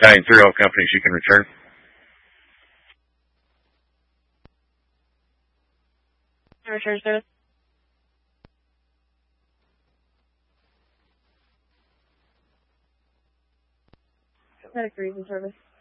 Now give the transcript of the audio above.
through all companies you can return. Return service. Medic reason service.